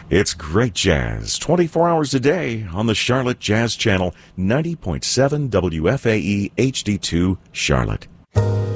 It's great jazz 24 hours a day on the Charlotte Jazz Channel, 90.7 WFAE HD2 Charlotte.